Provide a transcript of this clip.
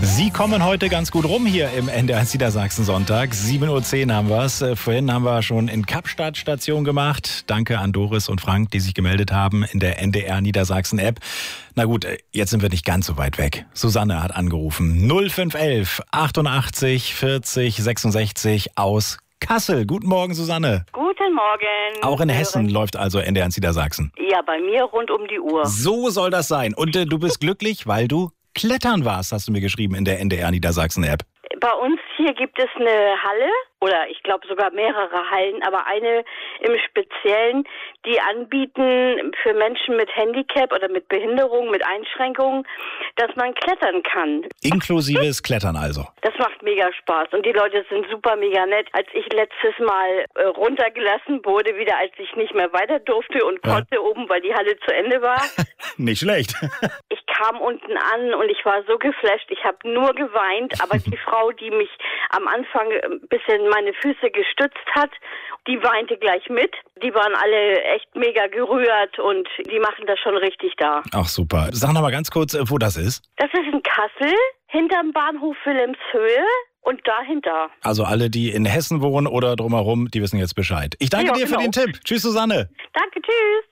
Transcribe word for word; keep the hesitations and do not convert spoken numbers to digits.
Sie kommen heute ganz gut rum hier im N D R Niedersachsen Sonntag. sieben Uhr zehn haben wir es. Vorhin haben wir schon in Kapstadt Station gemacht. Danke an Doris und Frank, die sich gemeldet haben in der N D R Niedersachsen App. Na gut, jetzt sind wir nicht ganz so weit weg. Susanne hat angerufen. null fünf elf achtundachtzig vierzig sechsundsechzig aus Kassel. Guten Morgen, Susanne. Guten Morgen. Auch in Hessen läuft also N D R Niedersachsen. Ja, bei mir rund um die Uhr. So soll das sein. Und äh, du bist glücklich, weil du klettern warst, hast du mir geschrieben in der N D R Niedersachsen App. Bei uns hier gibt es eine Halle, oder ich glaube sogar mehrere Hallen, aber eine im Speziellen, die anbieten für Menschen mit Handicap oder mit Behinderung, mit Einschränkungen, dass man klettern kann. Inklusives Klettern also. Das macht mega Spaß und die Leute sind super mega nett. Als ich letztes Mal äh, runtergelassen wurde, wieder als ich nicht mehr weiter durfte und Ja. konnte oben, weil die Halle zu Ende war. Nicht schlecht. Ich kam unten an und ich war so geflasht, ich habe nur geweint, aber die Frau, die mich am Anfang ein bisschen meine Füße gestützt hat, die weinte gleich mit. Die waren alle echt mega gerührt und die machen das schon richtig da. Ach super. Sag noch mal ganz kurz, wo das ist. Das ist in Kassel, hinterm Bahnhof Wilhelmshöhe und dahinter. Also alle, die in Hessen wohnen oder drumherum, die wissen jetzt Bescheid. Ich danke Ja, dir für genau. den Tipp. Tschüss, Susanne. Danke, tschüss.